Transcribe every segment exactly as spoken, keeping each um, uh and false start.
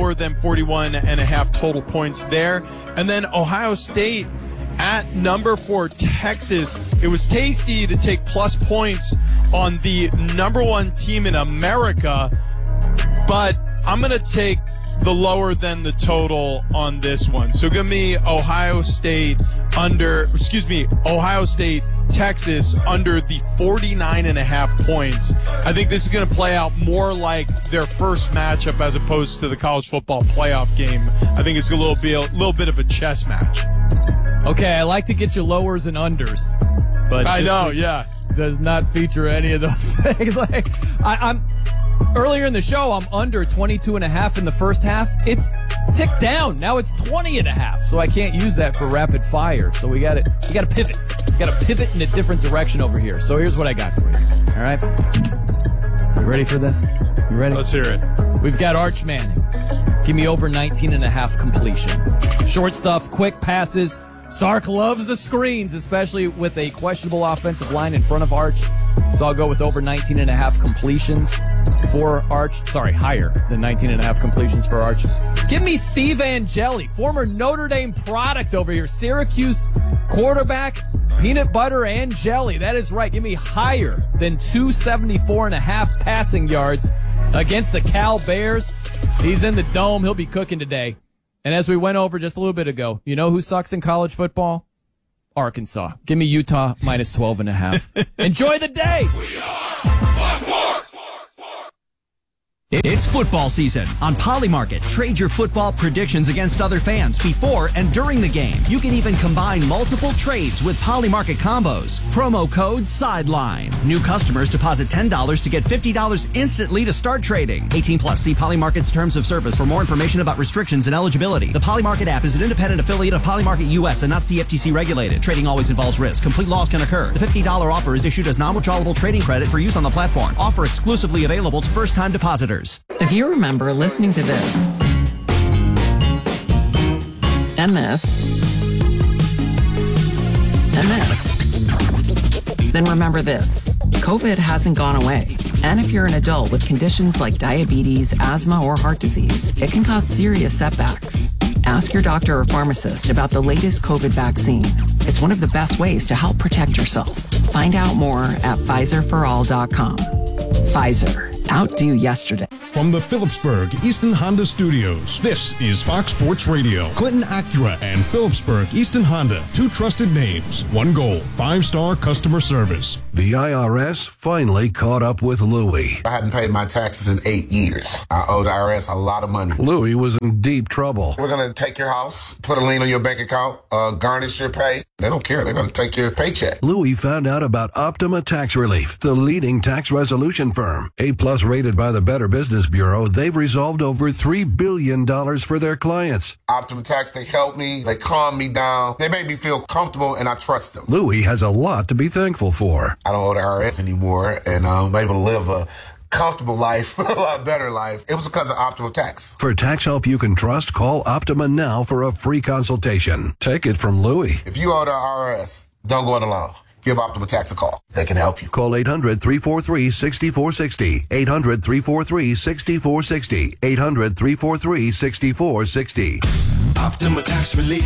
lower than forty-one and a half total points there. And then Ohio State at number four, Texas. It was tasty to take plus points on the number one team in America, but I'm going to take the lower than the total on this one. So give me Ohio State under, excuse me, Ohio State, Texas under the forty-nine and a half points. I think this is going to play out more like their first matchup as opposed to the college football playoff game. I think it's a little bit, a little bit of a chess match. Okay, I like to get you lowers and unders, but I know, yeah, does not feature any of those things. Like I, I'm earlier in the show, I'm under twenty-two and a half in the first half. It's ticked down. Now it's twenty and a half. So I can't use that for rapid fire. So we got it. We got to pivot. We got to pivot in a different direction over here. So here's what I got for you. All right. You ready for this? You ready? Let's hear it. We've got Arch Manning. Give me over nineteen and a half completions. Short stuff, quick passes. Sark loves the screens, especially with a questionable offensive line in front of Arch. So I'll go with over nineteen and a half completions for Arch. Sorry, higher than nineteen and a half completions for Arch. Give me Steve Angeli, former Notre Dame product over here. Syracuse quarterback, peanut butter and jelly. That is right. Give me higher than two seventy-four and a half passing yards against the Cal Bears. He's in the dome. He'll be cooking today. And as we went over just a little bit ago, you know who sucks in college football? Arkansas. Give me Utah minus twelve and a half. Enjoy the day. We are Sports. It's football season. On Polymarket, trade your football predictions against other fans before and during the game. You can even combine multiple trades with Polymarket combos. Promo code SIDELINE. New customers deposit ten dollars to get fifty dollars instantly to start trading. eighteen plus. See Polymarket's terms of service for more information about restrictions and eligibility. The Polymarket app is an independent affiliate of Polymarket U S and not C F T C regulated. Trading always involves risk. Complete loss can occur. The fifty dollars offer is issued as non-withdrawable trading credit for use on the platform. Offer exclusively available to first-time depositors. If you remember listening to this and this and this, then remember this. COVID hasn't gone away. And if you're an adult with conditions like diabetes, asthma, or heart disease, it can cause serious setbacks. Ask your doctor or pharmacist about the latest COVID vaccine. It's one of the best ways to help protect yourself. Find out more at Pfizer for all dot com. Pfizer. Outdo yesterday. From the Phillipsburg Easton Honda Studios, this is Fox Sports Radio. Clinton Acura and Phillipsburg Easton Honda, two trusted names, one goal, five-star customer service. The I R S finally caught up with Louie. I hadn't paid my taxes in eight years. I owe the I R S a lot of money. Louie was in deep trouble. We're going to take your house, put a lien on your bank account, uh, garnish your pay. They don't care. They're going to take your paycheck. Louie found out about Optima Tax Relief, the leading tax resolution firm. A-plus rated by the Better Business Bureau, they've resolved over three billion dollars for their clients. Optima Tax, they help me. They calm me down. They make me feel comfortable, and I trust them. Louie has a lot to be thankful for. I don't owe the I R S anymore, and I'm able to live a comfortable life, a lot better life. It was because of Optima Tax. For tax help you can trust, call Optima now for a free consultation. Take it from Louie. If you owe the I R S, don't go it alone. Give Optima Tax a call. They can help you. Call eight hundred, three four three, six four six zero. eight hundred, three four three, six four six zero. eight hundred, three four three, six four six zero. Optima Tax Relief.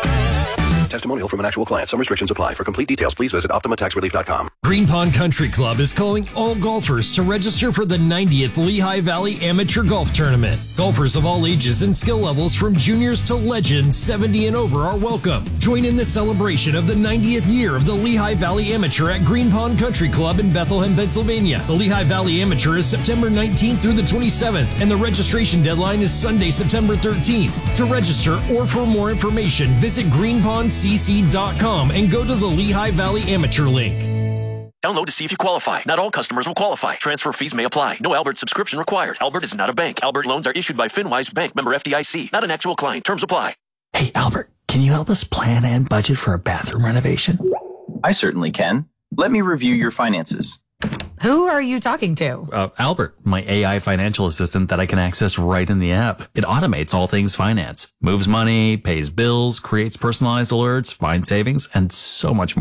Testimonial from an actual client. Some restrictions apply. For complete details, please visit optima tax relief dot com. Green Pond Country Club is calling all golfers to register for the ninetieth Lehigh Valley Amateur Golf Tournament. Golfers of all ages and skill levels from juniors to legends, seventy and over are welcome. Join in the celebration of the ninetieth year of the Lehigh Valley Amateur at Green Pond Country Club in Bethlehem, Pennsylvania. The Lehigh Valley Amateur is September nineteenth through the twenty-seventh, and the registration deadline is Sunday, September thirteenth. To register or for more information, visit green pond c c dot com and go to the Lehigh Valley Amateur link. Download to see if you qualify. Not all customers will qualify. Transfer fees may apply. No Albert subscription required. Albert is not a bank. Albert loans are issued by FinWise Bank, member F D I C. Not an actual client. Terms apply. Hey, Albert, can you help us plan and budget for a bathroom renovation? I certainly can. Let me review your finances. Who are you talking to? Uh, Albert, my A I financial assistant that I can access right in the app. It automates all things finance, moves money, pays bills, creates personalized alerts, finds savings, and so much more.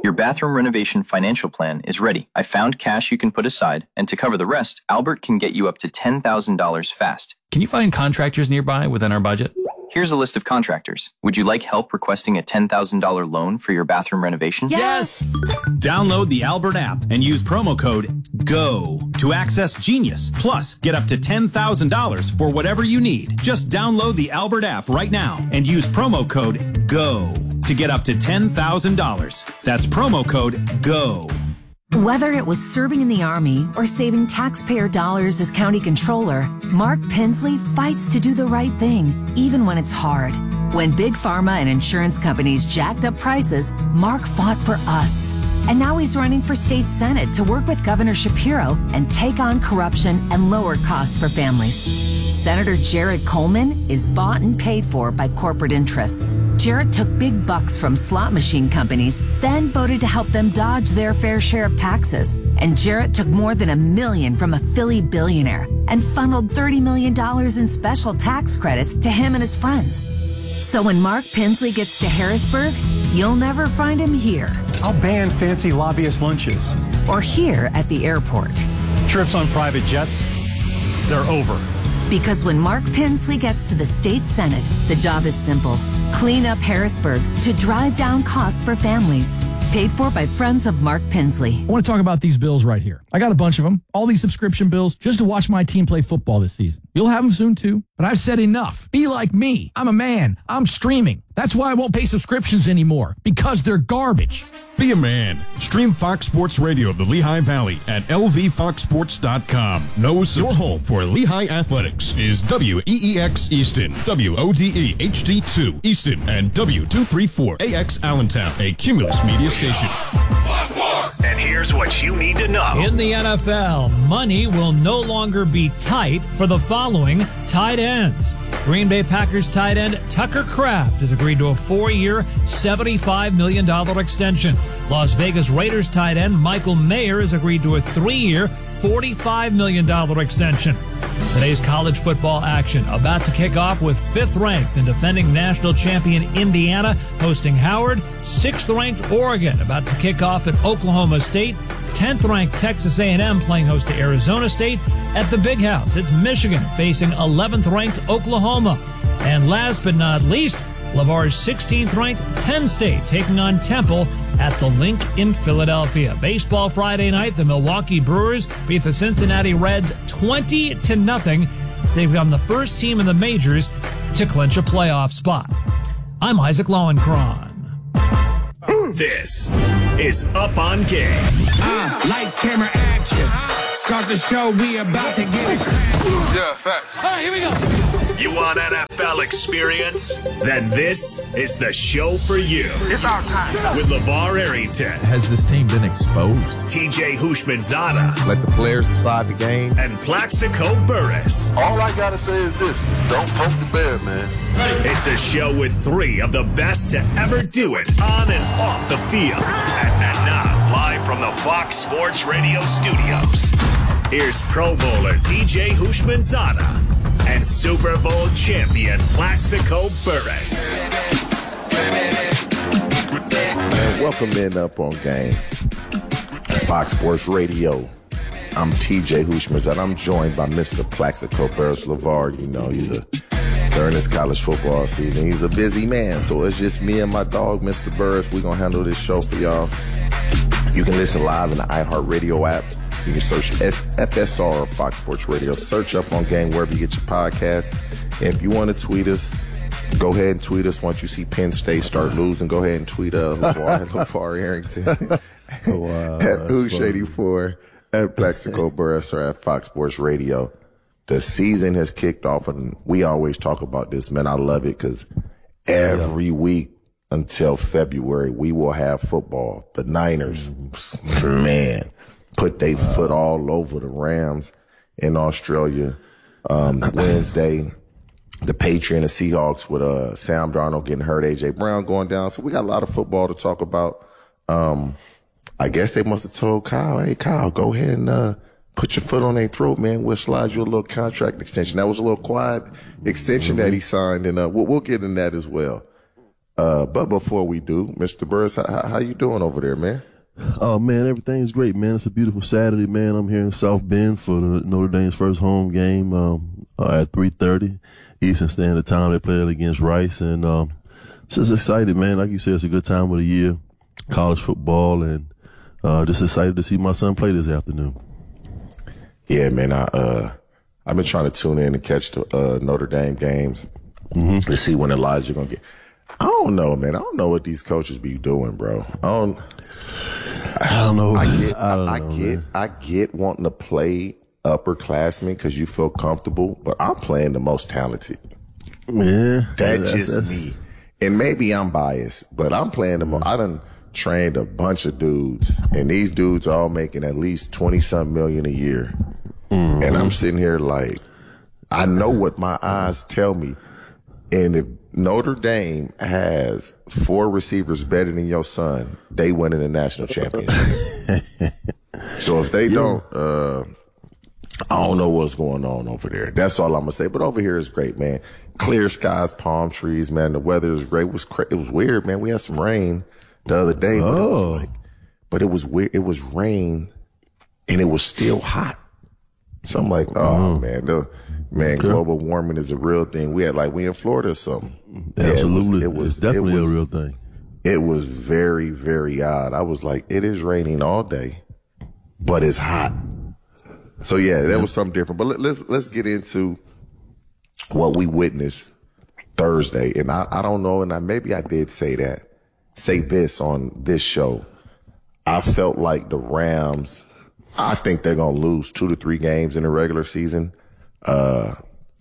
Your bathroom renovation financial plan is ready. I found cash you can put aside, and to cover the rest, Albert can get you up to ten thousand dollars fast. Can you find contractors nearby within our budget? Here's a list of contractors. Would you like help requesting a ten thousand dollars loan for your bathroom renovation? Yes! Download the Albert app and use promo code GO to access Genius. Plus, get up to ten thousand dollars for whatever you need. Just download the Albert app right now and use promo code GO to get up to ten thousand dollars. That's promo code GO. Whether it was serving in the Army or saving taxpayer dollars as county controller, Mark Pinsley fights to do the right thing, even when it's hard. When big pharma and insurance companies jacked up prices, Mark fought for us. And now he's running for state senate to work with Governor Shapiro and take on corruption and lower costs for families. Senator Jared Coleman is bought and paid for by corporate interests. Jared took big bucks from slot machine companies, then voted to help them dodge their fair share of taxes. And Jared took more than a million from a Philly billionaire and funneled thirty million dollars in special tax credits to him and his friends. So when Mark Pinsley gets to Harrisburg, you'll never find him here. I'll ban fancy lobbyist lunches. Or here at the airport. Trips on private jets, they're over. Because when Mark Pinsley gets to the state senate, the job is simple. Clean up Harrisburg to drive down costs for families. Paid for by friends of Mark Pinsley. I want to talk about these bills right here. I got a bunch of them, all these subscription bills, just to watch my team play football this season. You'll have them soon too. But I've said enough. Be like me. I'm a man. I'm streaming. That's why I won't pay subscriptions anymore, because they're garbage. Be a man. Stream Fox Sports Radio of the Lehigh Valley at L V fox sports dot com. No, your home for Lehigh Athletics is W E E X Easton, W O D E H D two Easton, and W two thirty-four A X Allentown, a Cumulus media station. And here's what you need to know. In the N F L, money will no longer be tight for the following tight ends. Green Bay Packers tight end Tucker Kraft has agreed to a four-year, seventy-five million dollars extension. Las Vegas Raiders tight end Michael Mayer has agreed to a three-year, forty-five million dollars extension. Today's college football action about to kick off with fifth-ranked and defending national champion Indiana hosting Howard, sixth-ranked Oregon about to kick off at Oklahoma State, tenth-ranked Texas A and M playing host to Arizona State. At the Big House, it's Michigan facing eleventh-ranked Oklahoma. And last but not least, LeVar's sixteenth-ranked Penn State taking on Temple at the Link in Philadelphia. Baseball Friday night, the Milwaukee Brewers beat the Cincinnati Reds twenty to nothing. They've become the first team in the majors to clinch a playoff spot. I'm Isaac Lowenkron. This is Up on Game. Uh, lights, camera, action. Start the show, we about to get it cracking. Yeah, facts. All right, here we go. You want N F L experience? Then this is the show for you. It's our time. With LeVar Arrington. Has this team been exposed? T J Houshmandzadeh. Let the players decide the game. And Plaxico Burress. All I gotta say is this: don't poke the bear, man. Right. It's a show with three of the best to ever do it on and off the field. And, and now, live from the Fox Sports Radio studios, here's Pro Bowler T J Houshmandzadeh and Super Bowl champion Plaxico Burress. Man, welcome in Up on Game, Fox Sports Radio. I'm T J Houshmandzadeh. I'm joined by Mister Plaxico Burress. LeVar, you know, he's a during this college football season, he's a busy man, so it's just me and my dog, Mister Burress. We're going to handle this show for y'all. You can listen live in the iHeartRadio app. You can search F S R or Fox Sports Radio. Search Up on Game wherever you get your podcast. And if you want to tweet us, go ahead and tweet us. Once you see Penn State start losing, go ahead and tweet uh, LeVar, LeVar Arrington wow, at Oosh eighty-four, at Plaxico Burress, or at Fox Sports Radio. The season has kicked off, and we always talk about this. Man, I love it because every yeah. week until February, we will have football. The Niners, man, put their wow. foot all over the Rams in Australia. Um, Wednesday, the Patriots and the Seahawks with uh, Sam Darnold getting hurt, A J Brown going down. So we got a lot of football to talk about. Um, I guess they must have told Kyle, hey, Kyle, go ahead and uh, put your foot on their throat, man. We'll slide you a little contract extension. That was a little quiet extension mm-hmm. that he signed, and uh, we'll, we'll get in that as well. Uh, but before we do, Mister Burris, how, how you doing over there, man? Oh, man, everything's great, man. It's a beautiful Saturday, man. I'm here in South Bend for the Notre Dame's first home game um, uh, at three thirty Eastern Standard Time. They play it against Rice, and um, just excited, man. Like you said, it's a good time of the year, college football, and uh, just excited to see my son play this afternoon. Yeah, man, I, uh, I've been trying to tune in and catch the uh, Notre Dame games mm-hmm. to see when Elijah going to get. I don't know, man. I don't know what these coaches be doing, bro. I don't. I don't know. I get. I, don't I, know, I get. man. I get wanting to play upperclassmen because you feel comfortable, but I'm playing the most talented. Yeah, that's, that's just that's... me. And maybe I'm biased, but I'm playing the most. I done trained a bunch of dudes, and these dudes are all making at least twenty something million a year. Mm-hmm. And I'm sitting here like, I know what my eyes tell me, and if Notre Dame has four receivers better than your son, they win in the national championship. So if they yeah. don't, uh, I don't know what's going on over there. That's all I'm gonna say. But over here is great, man. Clear skies, palm trees, man. The weather is great. It was cra- it was weird, man. We had some rain the other day, but oh. it was like, but it was weird. It was rain, and it was still hot. So I'm like, oh mm. man, the, man, okay. global warming is a real thing. We had like we in Florida or something. Absolutely, yeah, it was, it was it's definitely it was, a real thing. It was very, very odd. I was like, it is raining all day, but it's hot. So yeah, that yeah. was something different. But let, let's let's get into what we witnessed Thursday. And I, I don't know, and I, maybe I did say that, say this on this show. I felt like the Rams. I think they're gonna lose two to three games in the regular season, uh,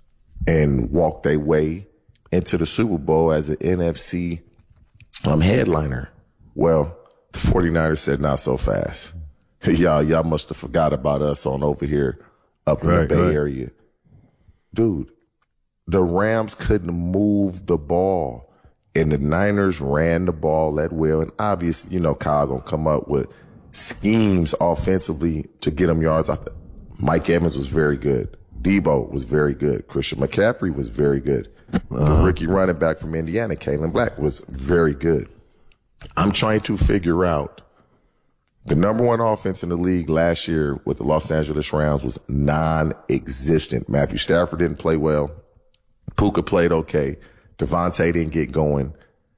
and walk their way into the Super Bowl as an N F C um, headliner. Well, the 49ers said not so fast. y'all, y'all must have forgot about us on over here up in right, the Bay right. Area. Dude, the Rams couldn't move the ball, and the Niners ran the ball that well. And obviously, you know, Kyle gonna come up with schemes offensively to get them yards. I th- Mike Evans was very good. Debo was very good. Christian McCaffrey was very good. Uh-huh. The rookie running back from Indiana, Kalen Black, was very good. I'm trying to figure out the number one offense in the league last year with the Los Angeles Rams was non-existent. Matthew Stafford didn't play well. Puka played okay. Devontae didn't get going.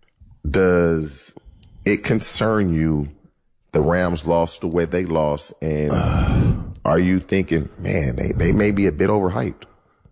Does it concern you the Rams lost the way they lost? And uh, are you thinking, man, they, they may be a bit overhyped?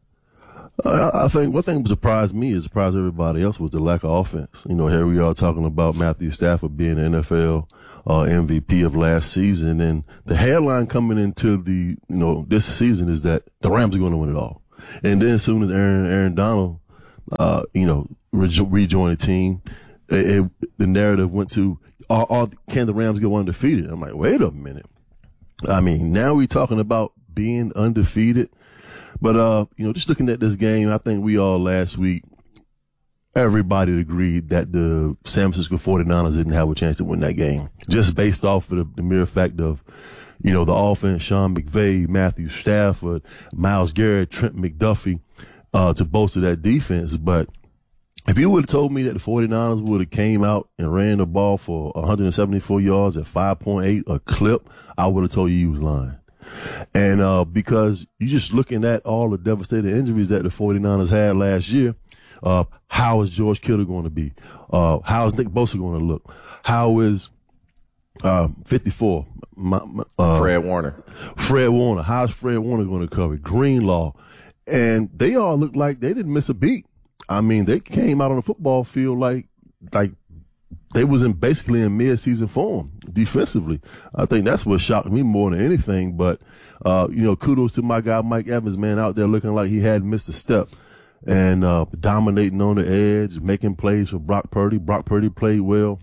Uh, I think one thing that surprised me and surprised everybody else was the lack of offense. You know, here we are talking about Matthew Stafford being an N F L uh, M V P of last season. And the headline coming into the, you know, this season is that the Rams are going to win it all. And then as soon as Aaron, Aaron Donald, uh, you know, rejo- rejoined the team, it, it, the narrative went to, are, are, can the Rams go undefeated? I'm like, wait a minute. I mean, now we're talking about being undefeated. But, uh, you know, just looking at this game, I think we all last week, everybody agreed that the San Francisco 49ers didn't have a chance to win that game. Just based off of the, the mere fact of, you know, the offense, Sean McVay, Matthew Stafford, Myles Garrett, Trent McDuffie, uh, to bolster that defense. But if you would have told me that the 49ers would have came out and ran the ball for one hundred seventy-four yards at five point eight a clip, I would have told you you was lying. And, uh, because you're just looking at all the devastating injuries that the 49ers had last year, uh, how is George Kittle going to be? Uh, how is Nick Bosa going to look? How is, uh, fifty-four, my, my, uh, Fred Warner. Fred Warner. How's Fred Warner going to cover? Greenlaw. And they all looked like they didn't miss a beat. I mean, they came out on the football field like, like, they was in basically in mid-season form defensively. I think that's what shocked me more than anything. But, uh, you know, kudos to my guy, Mike Evans, man, out there looking like he hadn't missed a step and, uh, dominating on the edge, making plays for Brock Purdy. Brock Purdy played well.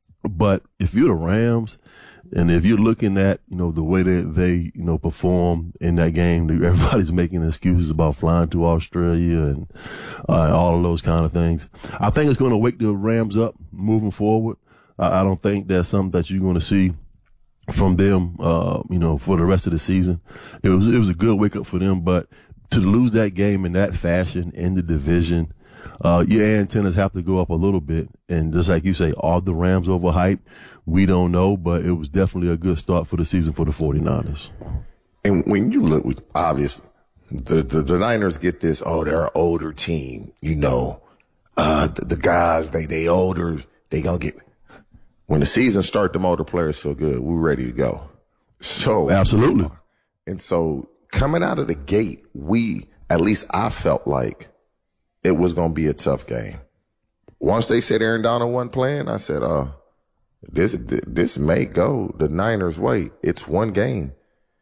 But if you're the Rams and if you're looking at, you know, the way that they, you know, perform in that game, everybody's making excuses about flying to Australia and uh, all of those kind of things. I think it's going to wake the Rams up moving forward. I, I don't think that's something that you're going to see from them, uh, you know, for the rest of the season. It was, it was a good wake up for them, but to lose that game in that fashion in the division, uh, your antennas have to go up a little bit. And just like you say, are the Rams overhyped? We don't know, but it was definitely a good start for the season for the 49ers. And when you look, obviously, the, the, the Niners get this, oh, they're an older team, you know. Uh, the, the guys, they, they older, they gonna get, when the season starts, them older players feel good. We're ready to go. So. Absolutely. And so coming out of the gate, we, at least I felt like it was going to be a tough game. Once they said Aaron Donald wasn't playing, I said, uh, this, this may go the Niners' way. It's one game.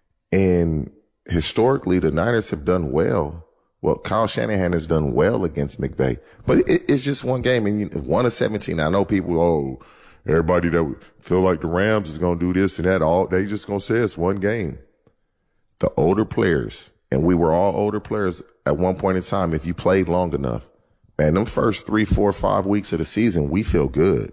And historically, the Niners have done well. Well, Kyle Shanahan has done well against McVay, but it, it's just one game. And you, one of seventeen, I know people, oh, everybody that feel like the Rams is going to do this and that, all they just going to say it's one game. The older players, and we were all older players at one point in time, if you played long enough, man, them first three, four, five weeks of the season, we feel good.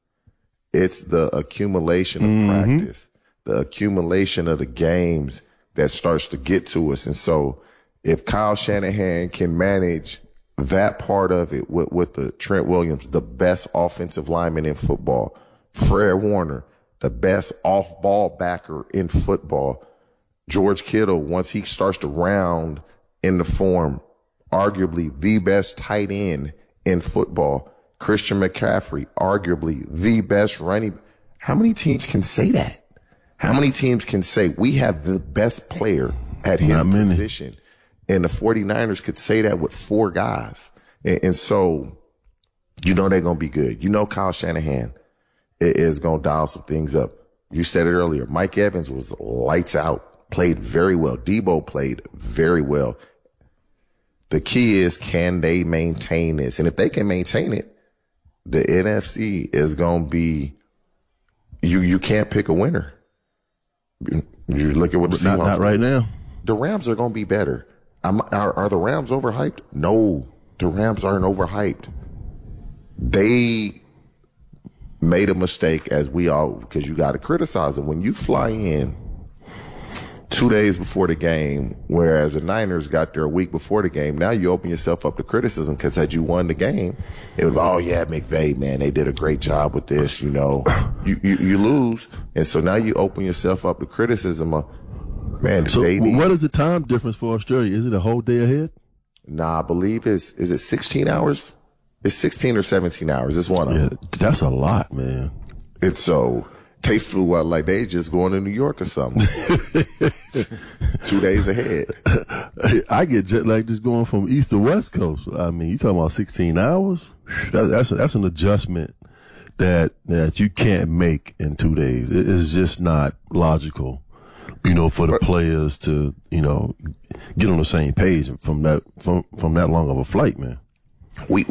It's the accumulation of mm-hmm. practice, the accumulation of the games that starts to get to us. And so if Kyle Shanahan can manage that part of it with, with the Trent Williams, the best offensive lineman in football, Fred Warner, the best off-ball backer in football, George Kittle, once he starts to round in the form, arguably the best tight end in football, Christian McCaffrey, arguably the best running. How many teams can say that? How many teams can say we have the best player at his position? And the 49ers could say that with four guys. And, and so, you know they're going to be good. You know Kyle Shanahan is going to dial some things up. You said it earlier. Mike Evans was lights out, played very well. Debo played very well. The key is, can they maintain this? And if they can maintain it, the N F C is going to be, you you can't pick a winner. You, you look at what the Seahawks. Not, not right now. The Rams are going to be better. I'm, are, are the Rams overhyped? No, the Rams aren't overhyped. They made a mistake, as we all, because you got to criticize them. When you fly in two days before the game, whereas the Niners got there a week before the game, now you open yourself up to criticism, because had you won the game, it was, oh, yeah, McVay, man, they did a great job with this, you know. You, you, you lose, and so now you open yourself up to criticism of, man, so they need, what is the time difference for Australia? Is it a whole day ahead? Nah, I believe it's, is it sixteen hours? It's sixteen or seventeen hours. It's one of yeah, them. That's a lot, man. It's so, they flew out like they just going to New York or something. Two days ahead. I get jet lag just going from East to West Coast. I mean, you talking about sixteen hours? That, that's, a, that's an adjustment that, that you can't make in two days. It, it's just not logical. You know, for the players to, you know, get on the same page from that, from, from that long of a flight, man. We,